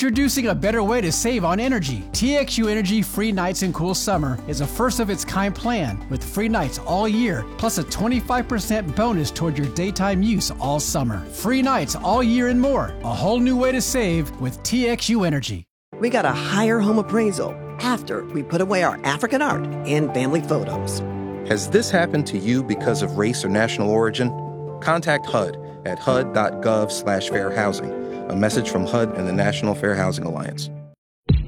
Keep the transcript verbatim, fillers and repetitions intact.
Introducing a better way to save on energy. T X U Energy Free Nights and Cool Summer is a first-of-its-kind plan with free nights all year, plus a twenty-five percent bonus toward your daytime use all summer. Free nights all year and more. A whole new way to save with T X U Energy. We got a higher home appraisal after we put away our African art and family photos. Has this happened to you because of race or national origin? Contact H U D at H U D dot gov slash fair housing. A message from H U D and the National Fair Housing Alliance.